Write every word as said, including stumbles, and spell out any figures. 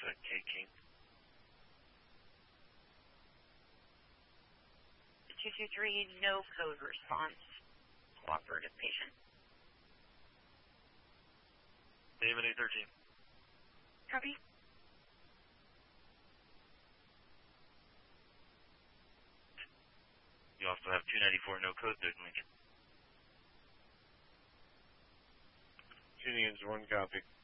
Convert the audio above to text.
taking. two two three, no code response. Cooperative patient. David eight thirteen. Copy. You also have two ninety-four no code signaling. Tuning into one copy.